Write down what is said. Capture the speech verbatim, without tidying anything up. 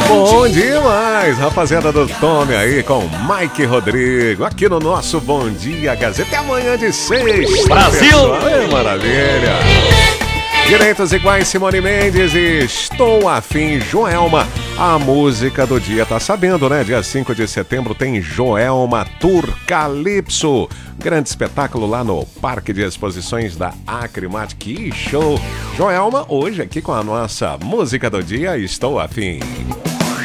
Bom demais, rapaziada do Tome aí com Mike Rodrigo aqui no nosso Bom Dia Gazeta. Até amanhã de sexta. Brasil! Ai, maravilha! Direitos iguais, Simone Mendes e Estou Afim, Joelma. A música do dia, tá sabendo, né? Dia cinco de setembro tem Joelma Tour Calypso. Grande espetáculo lá no Parque de Exposições da Acrimate. Que show! Joelma hoje aqui com a nossa música do dia, Estou Afim.